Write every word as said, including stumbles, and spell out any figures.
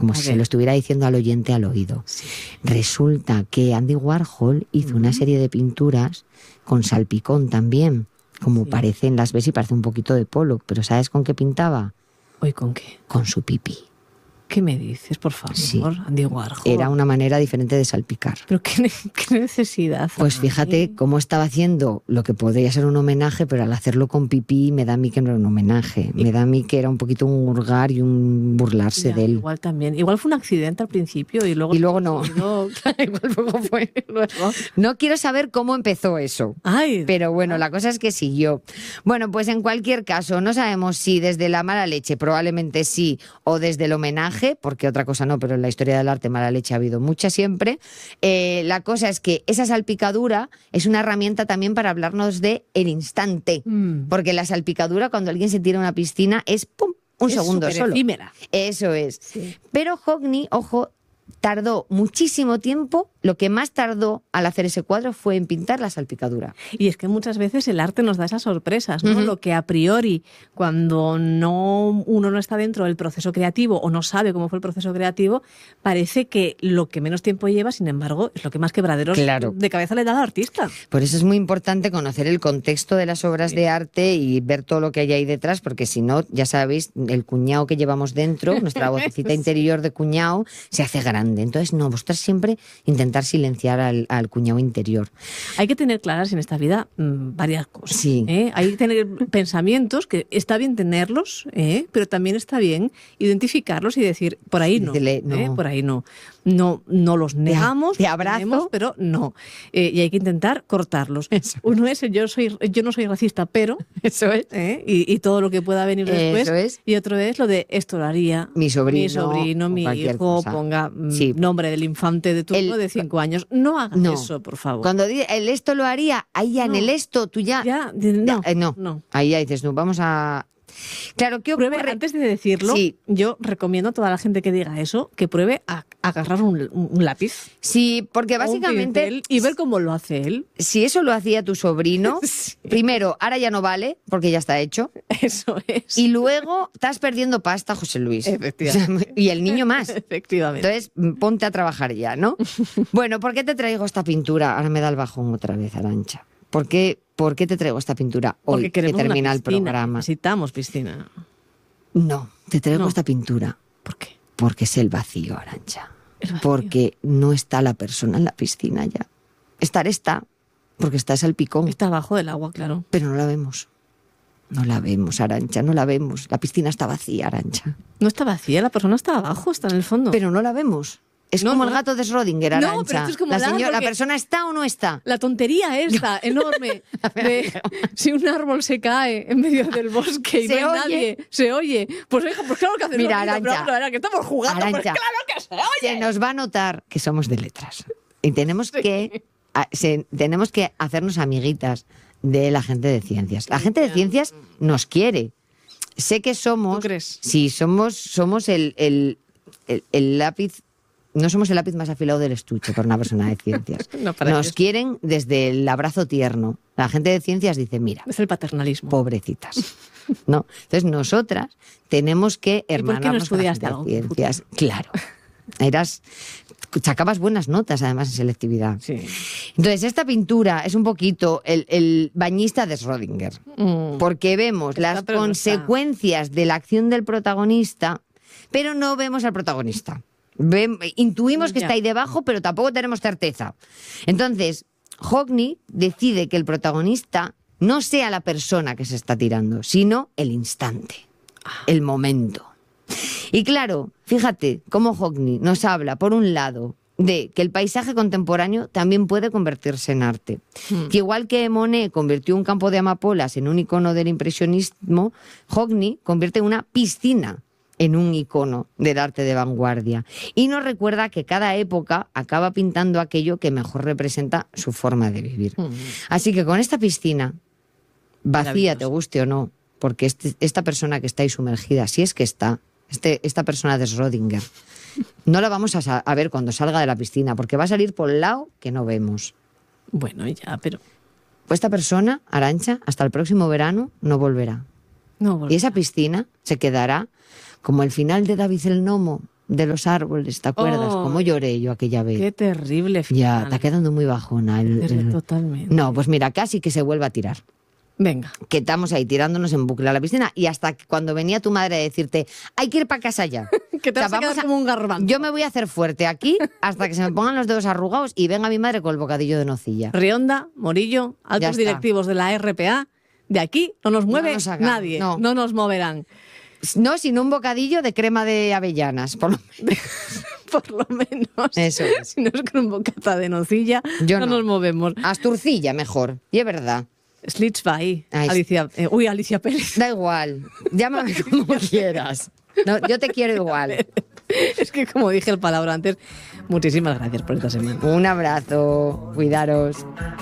como A si ver. se lo estuviera diciendo al oyente al oído. Sí. Resulta que Andy Warhol hizo Ujú. una serie de pinturas con salpicón también, como Sí. parecen, las ves y parece un poquito de Pollock, pero ¿sabes con qué pintaba? ¿Hoy con qué? Con su pipí. ¿Qué me dices, por favor, Sí. Andy Warhol? Era una manera diferente de salpicar. Pero qué, ne- qué necesidad. Pues fíjate Ay. cómo estaba haciendo lo que podría ser un homenaje, pero al hacerlo con pipí me da a mí que no era un homenaje. Me da a mí que era un poquito un hurgar y un burlarse Ya, de él. Igual también. Igual fue un accidente al principio y luego... Y luego no. no igual luego fue... Luego. No quiero saber cómo empezó eso. Ay, Pero bueno, la cosa es que siguió. Bueno, pues en cualquier caso, no sabemos si desde la mala leche, probablemente sí, o desde el homenaje, porque otra cosa no, pero en la historia del arte mala leche ha habido mucha siempre. Eh, la cosa es que esa salpicadura es una herramienta también para hablarnos de el instante. Mm. Porque la salpicadura, cuando alguien se tira a una piscina, es ¡pum! Un Es segundo súper solo. efímera. Eso es. Sí. Pero Hockney, ojo, tardó muchísimo tiempo. Lo que más tardó al hacer ese cuadro fue en pintar la salpicadura. Y es que muchas veces el arte nos da esas sorpresas, ¿no? Ujú. Lo que a priori, cuando no uno no está dentro del proceso creativo o no sabe cómo fue el proceso creativo, parece que lo que menos tiempo lleva, sin embargo, es lo que más quebraderos Claro. de cabeza le da al artista. Por eso es muy importante conocer el contexto de las obras de arte y ver todo lo que hay ahí detrás, porque si no, ya sabéis, el cuñado que llevamos dentro, nuestra vocecita Sí. interior de cuñado, se hace grande. Entonces, no, vosotras siempre intentar silenciar al, al cuñado interior. Hay que tener claras en esta vida mmm, varias cosas. Sí. ¿eh? Hay que tener pensamientos, que está bien tenerlos, ¿eh? pero también está bien identificarlos y decir, por ahí no, Decirle, no. ¿eh? por ahí no. No, no los negamos, te los abrazo. tenemos, pero no. Eh, y hay que intentar cortarlos. Eso. Uno es el yo soy, yo no soy racista, pero Eso es. ¿eh? y, y todo lo que pueda venir después. Eso es. Y otro es lo de esto lo haría Mi sobrino, mi, sobrino, o mi cualquier hijo, cosa. ponga mm, Sí. nombre del infante de turno El- de cinco años. No hagas No. eso, por favor. Cuando di- el esto lo haría, ahí ya en No. el esto, tú ya... Ya, de- no, ya, eh, no. no. Ahí ya dices, no, vamos a... Claro, ¿qué ocurre? Pruebe, antes de decirlo, Sí. yo recomiendo a toda la gente que diga eso, que pruebe a, a agarrar un, un lápiz. Sí, porque o un básicamente... pincel y ver cómo lo hace él. Si eso lo hacía tu sobrino, Sí. primero, ahora ya no vale, porque ya está hecho. Eso es. Y luego estás perdiendo pasta, José Luis. Efectivamente. Y el niño más. Efectivamente. Entonces, ponte a trabajar ya, ¿no? Bueno, ¿por qué te traigo esta pintura? Ahora me da el bajón otra vez, Arantxa. ¿Por qué, por qué te traigo esta pintura hoy, Porque que queremos una termina el piscina, programa? Necesitamos piscina. No, te traigo No. esta pintura ¿Por qué? porque es el vacío, Arantxa. El vacío. Porque no está la persona en la piscina ya. Estar está, porque está ese picón, Está abajo del agua, claro. pero no la vemos. No la vemos, Arantxa, no la vemos. La piscina está vacía, Arantxa. No está vacía, la persona está abajo, está en el fondo. Pero no la vemos. Es No, como no. el gato de Schrödinger, No, Arantxa. pero esto es como la, hablar señora- ¿La porque- persona está o no está? La tontería esta, enorme, de si un árbol se cae en medio del bosque y Se no hay oye. nadie, se oye. Pues, hija, pues claro que hace Mira, sonido, pero Arantxa. vamos a ver, que estamos jugando, pues Arantxa, claro que se oye. se nos va a notar que somos de letras. Y tenemos que, a- se- tenemos que hacernos amiguitas de la gente de ciencias. La gente de ciencias nos quiere. Sé que somos... ¿Tú crees? Sí, somos, somos el, el, el- el lápiz... No somos el lápiz más afilado del estuche para una persona de ciencias. No, para Nos ellos. quieren desde el abrazo tierno. La gente de ciencias dice, mira, Es el paternalismo. pobrecitas. ¿No? Entonces nosotras tenemos que por qué no hermanarnos con la estudiaste gente algo de en el ciencias. Claro. Eras... Sacabas buenas notas, además, en selectividad. Sí. Entonces, esta pintura es un poquito el, el bañista de Schrödinger. Mm. Porque vemos Está, las pero no está. consecuencias de la acción del protagonista, pero no vemos al protagonista. Vem- intuimos que Ya. está ahí debajo, pero tampoco tenemos certeza. Entonces, Hockney decide que el protagonista no sea la persona que se está tirando, sino el instante, el momento. Y claro, fíjate cómo Hockney nos habla, por un lado, de que el paisaje contemporáneo también puede convertirse en arte. Hmm. Que igual que Monet convirtió un campo de amapolas en un icono del impresionismo, Hockney convierte una piscina en un icono del arte de vanguardia. Y nos recuerda que cada época acaba pintando aquello que mejor representa su forma de vivir. Mm. Así que con esta piscina, vacía, Maravilloso. te guste o no, porque este- esta persona que está ahí sumergida, si es que está, este, esta persona de Schrödinger, no la vamos a, sa- a ver cuando salga de la piscina, porque va a salir por el lado que no vemos. Bueno, ya, pero Pues esta persona, Arantxa, hasta el próximo verano no volverá. no Y esa piscina se quedará como el final de David el Nomo, de los árboles, ¿te acuerdas? Oh, Cómo lloré yo aquella vez. Qué terrible final. Ya, está quedando muy bajona. El, el... Totalmente. No, pues mira, casi que se vuelva a tirar. Venga. Que estamos ahí tirándonos en bucle a la piscina y hasta que cuando venía tu madre a decirte hay que ir para casa ya. Que te O sea, vas a quedar como un garbanzo. Yo me voy a hacer fuerte aquí hasta que se me pongan los dedos arrugados y venga mi madre con el bocadillo de nocilla. Rionda, Morillo, altos directivos de la R P A, de aquí no nos mueve no nos hagan, nadie, no. no nos moverán. No, sino un bocadillo de crema de avellanas, por lo menos. Por lo menos. Eso es. Si no es con un bocata de nocilla, Yo no, no. nos movemos. Asturcilla mejor, y es verdad. Schlitzwey, Ay, Alicia, eh, uy, Alicia Pérez. Da igual, llámame como quieras. No, yo te quiero igual. Es que como dije el palabra antes, muchísimas gracias por esta semana. Un abrazo, cuidaros.